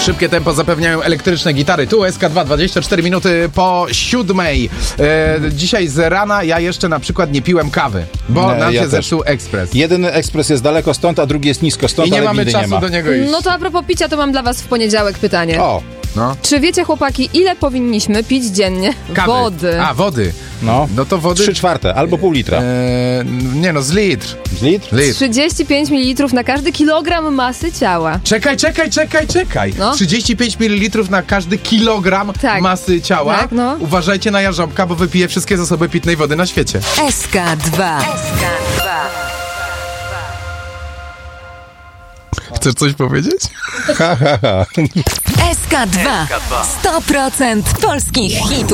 Szybkie tempo zapewniają elektryczne gitary. Tu SK2, 24 minuty po 7:00. Dzisiaj z rana ja jeszcze na przykład nie piłem kawy, bo nam się zepsuł ekspres. Jeden ekspres jest daleko stąd, a drugi jest nisko stąd, I nie mamy czasu nie ma. do niego iść. No to a propos picia, to mam dla was w poniedziałek pytanie. No. Czy wiecie, chłopaki, ile powinniśmy pić dziennie Kawy. wody? Wody. No to wody... 3/4 albo pół litra. Z litr. Z litr? 35 ml na każdy kilogram masy ciała. Czekaj. No. 35 ml na każdy kilogram masy ciała. Tak, no. Uważajcie na jarząbka, bo wypije wszystkie zasoby pitnej wody na świecie. SK2. Chcesz coś powiedzieć? SK2. 100% polskich hitów.